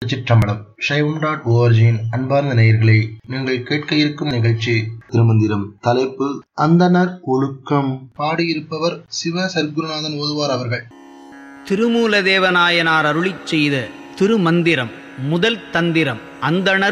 திருச்சிற்றம்பலம். சைவம்.org-இன் அன்பார்ந்த நேயர்களே, நீங்கள் கேட்க இருக்கும் நிகழ்ச்சி திருமந்திரம். தலைப்பு அந்தணர் ஒழுக்கம். பாடியிருப்பவர் சிவ சர்க்குருநாதன் ஓதுவார் அவர்கள். திருமூலதேவநாயனார் அருளிச் செய்த திருமந்திரம் முதல் தந்திரம். அந்தணர்